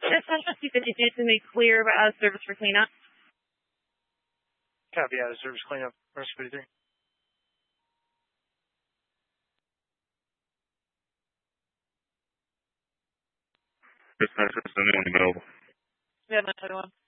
Central 252 to make clear service for cleanup. Copy, service cleanup, Rush 53. Dispatcher, is anyone available? Yeah, 921.